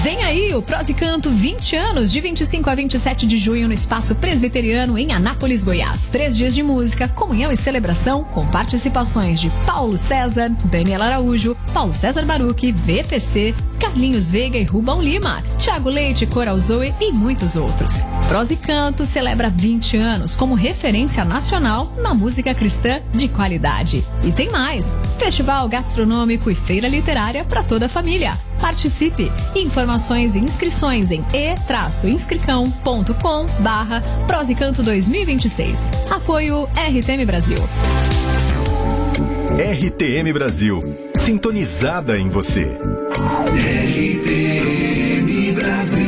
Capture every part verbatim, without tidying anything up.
Vem aí o Prós e Canto vinte anos, de vinte e cinco a vinte e sete de junho no Espaço Presbiteriano em Anápolis, Goiás. Três dias de música, comunhão e celebração com participações de Paulo César, Daniel Araújo, Paulo César Baruch, V P C, Carlinhos Veiga e Rubão Lima, Thiago Leite, Coral Zoe e muitos outros. Prós e Canto celebra vinte anos como referência nacional na música cristã de qualidade. E tem mais, festival gastronômico e feira literária para toda a família. Participe! Informações e inscrições em e inscricão ponto com barra Prós e Canto dois mil e vinte e seis. Apoio R T M Brasil. R T M Brasil, sintonizada em você. R T M Brasil.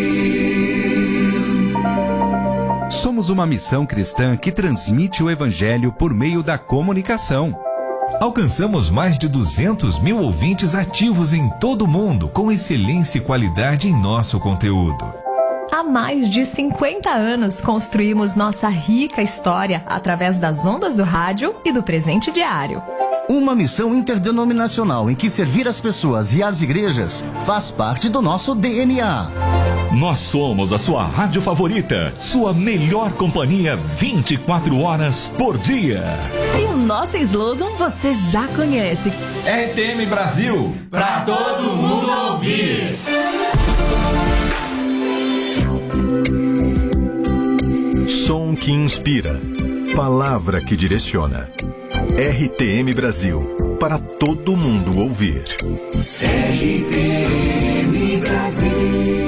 Somos uma missão cristã que transmite o Evangelho por meio da comunicação. Alcançamos mais de duzentos mil ouvintes ativos em todo o mundo, com excelência e qualidade em nosso conteúdo. Há mais de cinquenta anos construímos nossa rica história através das ondas do rádio e do presente diário. Uma missão interdenominacional em que servir as pessoas e as igrejas faz parte do nosso D N A. Nós somos a sua rádio favorita, sua melhor companhia vinte e quatro horas por dia. E o nosso slogan você já conhece. R T M Brasil, pra todo mundo ouvir. Som que inspira, palavra que direciona. R T M Brasil, para todo mundo ouvir. R T M Brasil.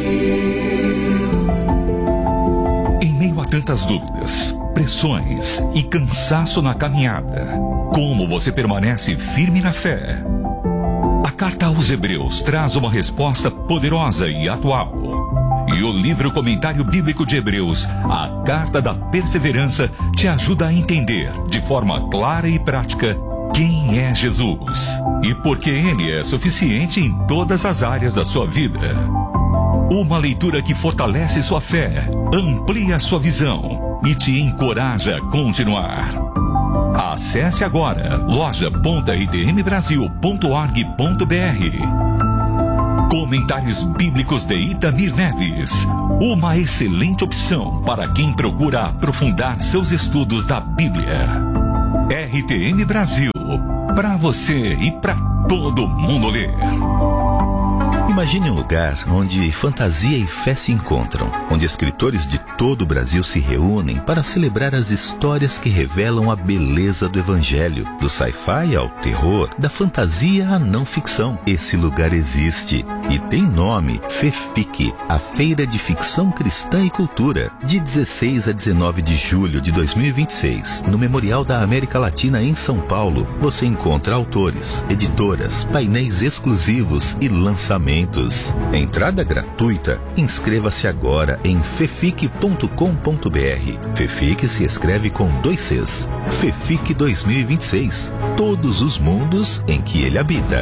Em meio a tantas dúvidas, pressões e cansaço na caminhada, como você permanece firme na fé? A carta aos Hebreus traz uma resposta poderosa e atual. E o livro Comentário Bíblico de Hebreus, a Carta da Perseverança, te ajuda a entender, de forma clara e prática, quem é Jesus e por que Ele é suficiente em todas as áreas da sua vida. Uma leitura que fortalece sua fé, amplia sua visão e te encoraja a continuar. Acesse agora loja ponto r t m brasil ponto org ponto b r. Comentários Bíblicos de Itamir Neves. Uma excelente opção para quem procura aprofundar seus estudos da Bíblia. R T M Brasil. Para você e para todo mundo ler. Imagine um lugar onde fantasia e fé se encontram, onde escritores de todo o Brasil se reúnem para celebrar as histórias que revelam a beleza do Evangelho, do sci-fi ao terror, da fantasia à não ficção. Esse lugar existe e tem nome: FEFIC, a Feira de Ficção Cristã e Cultura, de dezesseis a dezenove de julho de dois mil e vinte e seis, no Memorial da América Latina em São Paulo. Você encontra autores, editoras, painéis exclusivos e lançamentos. Entrada gratuita. Inscreva-se agora em fefic ponto com ponto b r. FEFIC se escreve com dois Cs. FEFIC dois mil e vinte e seis. Todos os mundos em que ele habita.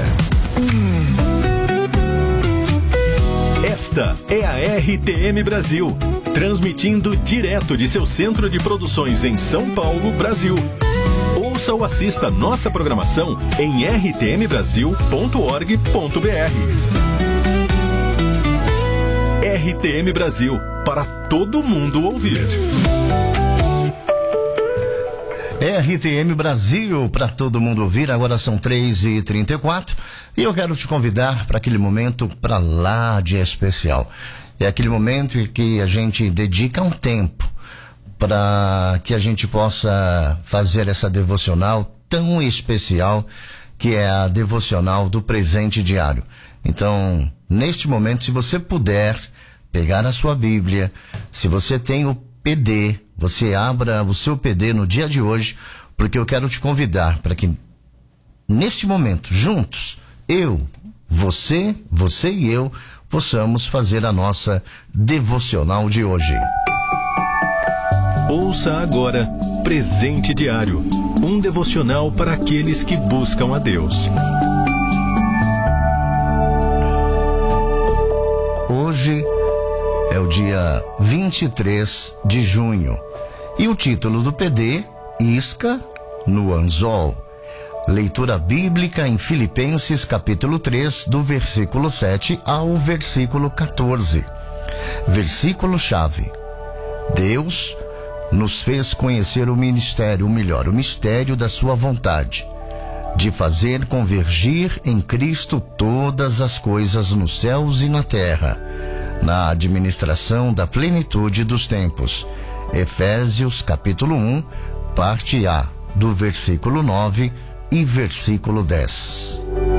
Esta é a R T M Brasil, transmitindo direto de seu centro de produções em São Paulo, Brasil. Ouça ou assista nossa programação em r t m brasil ponto org ponto b r. R T M Brasil, para todo mundo ouvir. R T M Brasil, para todo mundo ouvir. Agora são três e trinta e quatro e eu quero te convidar para aquele momento para lá de especial. É aquele momento em que a gente dedica um tempo para que a gente possa fazer essa devocional tão especial, que é a devocional do presente diário. Então, neste momento, se você puder pegar a sua Bíblia, se você tem o P D, você abra o seu P D no dia de hoje, porque eu quero te convidar para que, neste momento, juntos, eu, você, você e eu, possamos fazer a nossa devocional de hoje. Ouça agora Presente Diário, um devocional para aqueles que buscam a Deus. Hoje é o dia vinte e três de junho e o título do P D: Isca no Anzol. Leitura bíblica em Filipenses capítulo três, do versículo sete ao versículo quatorze. Versículo-chave: Deus nos fez conhecer o ministério, ou melhor, o mistério da sua vontade, de fazer convergir em Cristo todas as coisas nos céus e na terra, na administração da plenitude dos tempos. Efésios capítulo um, parte A, do versículo nove e versículo dez.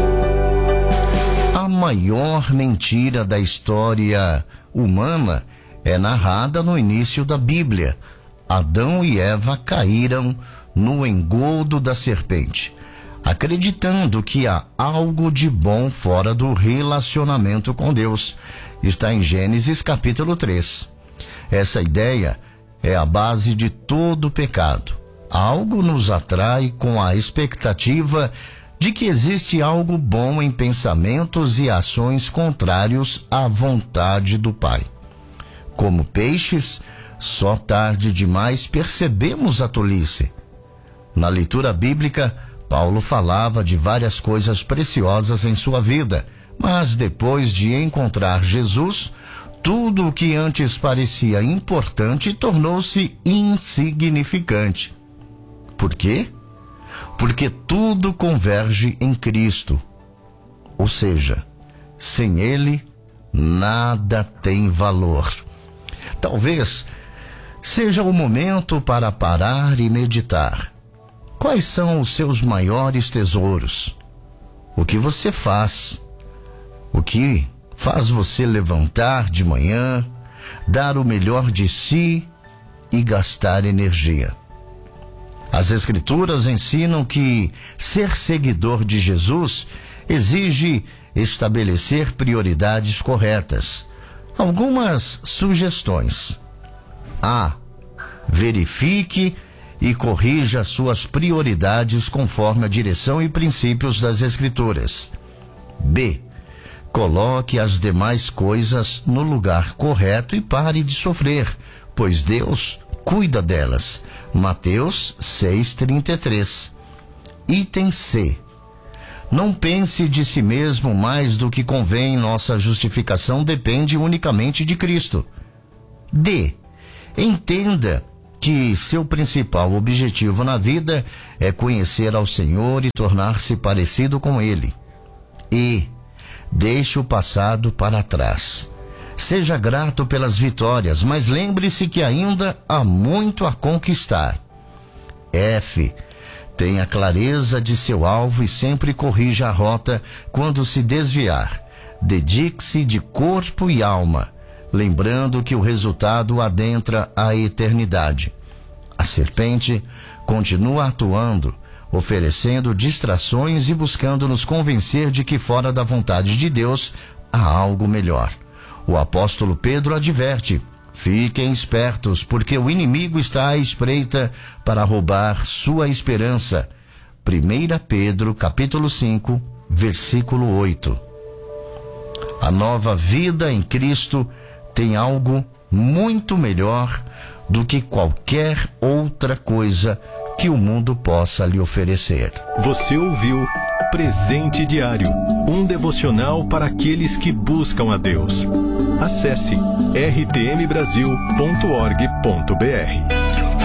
A maior mentira da história humana é narrada no início da Bíblia. Adão e Eva caíram no engodo da serpente, acreditando que há algo de bom fora do relacionamento com Deus. Está em Gênesis capítulo três. Essa ideia é a base de todo pecado. Algo nos atrai com a expectativa de que existe algo bom em pensamentos e ações contrários à vontade do Pai. Como peixes, só tarde demais percebemos a tolice. Na leitura bíblica, Paulo falava de várias coisas preciosas em sua vida, mas depois de encontrar Jesus, tudo o que antes parecia importante tornou-se insignificante. Por quê? Porque tudo converge em Cristo. Ou seja, sem Ele, nada tem valor. Talvez seja o momento para parar e meditar. Quais são os seus maiores tesouros? O que você faz? O que faz você levantar de manhã, dar o melhor de si e gastar energia? As Escrituras ensinam que ser seguidor de Jesus exige estabelecer prioridades corretas. Algumas sugestões: A. Verifique e corrija suas prioridades conforme a direção e princípios das Escrituras. B. Coloque as demais coisas no lugar correto e pare de sofrer, pois Deus cuida delas. Mateus seis, trinta e três. Item C. Não pense de si mesmo mais do que convém. Nossa justificação depende unicamente de Cristo. D. Entenda que seu principal objetivo na vida é conhecer ao Senhor e tornar-se parecido com Ele. E. Deixe o passado para trás. Seja grato pelas vitórias, mas lembre-se que ainda há muito a conquistar. F. Tenha clareza de seu alvo e sempre corrija a rota quando se desviar. Dedique-se de corpo e alma, lembrando que o resultado adentra a eternidade. A serpente continua atuando, oferecendo distrações e buscando nos convencer de que fora da vontade de Deus há algo melhor. O apóstolo Pedro adverte: fiquem espertos, porque o inimigo está à espreita para roubar sua esperança. primeira Pedro, capítulo cinco, versículo oito. A nova vida em Cristo tem algo muito melhor do que qualquer outra coisa que o mundo possa lhe oferecer. Você ouviu Presente Diário, um devocional para aqueles que buscam a Deus. Acesse r t m brasil ponto org ponto b r.